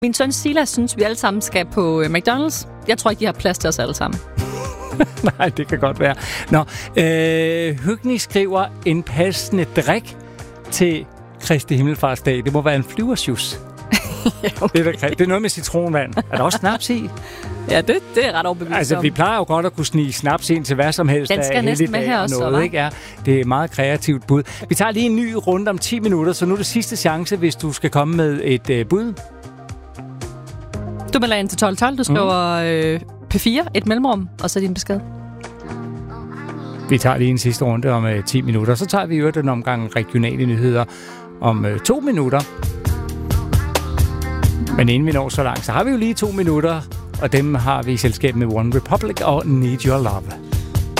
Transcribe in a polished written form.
Min søn Silas synes, vi alle sammen skal på McDonald's. Jeg tror ikke, de har plads til os alle sammen. Nej, det kan godt være. Nå, Høgni skriver en passende drik til Kristi Himmelfartsdag. Det må være en flyversjus. Ja, okay. Det er noget med citronvand. Er der også snaps i? Ja, det er ret overbevist Altså, vi plejer jo godt at kunne snige snaps ind til hvad som helst. Den skal næsten med her også, noget, ikke? Ja, det er et meget kreativt bud. Vi tager lige en ny runde om 10 minutter, så nu er det sidste chance, hvis du skal komme med et bud. Du melder ind til 12.12. Du skriver P4, et mellemrum, og så din besked. Vi tager lige en sidste runde om 10 minutter. Så tager vi jo den omgang regionale nyheder om 2 minutter. Men inden vi når så langt, så har vi jo lige 2 minutter, og dem har vi i selskab med One Republic og Need Your Love.